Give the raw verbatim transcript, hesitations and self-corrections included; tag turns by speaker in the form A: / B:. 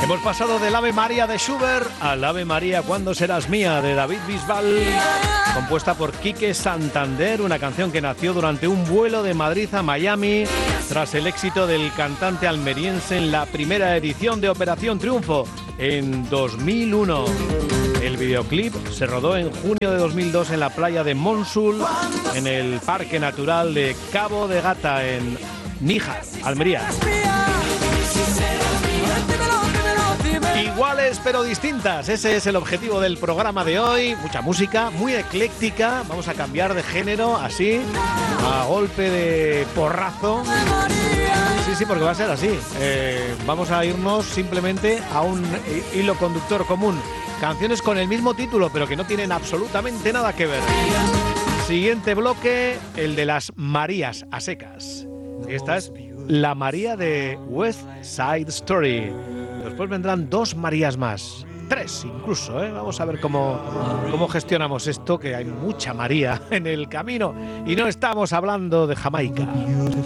A: Hemos pasado del Ave María de Schubert al Ave María Cuando serás mía de David Bisbal, compuesta por Quique Santander, una canción que nació durante un vuelo de Madrid a Miami tras el éxito del cantante almeriense en la primera edición de Operación Triunfo en dos mil uno. El videoclip se rodó en junio de dos mil dos en la playa de Monsul, en el Parque Natural de Cabo de Gata, en Níjar, Almería. Iguales pero distintas, ese es el objetivo del programa de hoy. Mucha música, muy ecléctica. Vamos a cambiar de género así, a golpe de porrazo. Sí, sí, porque va a ser así. Eh, vamos a irnos simplemente a un hilo conductor común. Canciones con el mismo título, pero que no tienen absolutamente nada que ver. Siguiente bloque, el de las Marías a secas. Esta es la María de West Side Story. Después vendrán dos Marías más, tres incluso, ¿eh? Vamos a ver cómo, cómo gestionamos esto, que hay mucha María en el camino y no estamos hablando de Jamaica.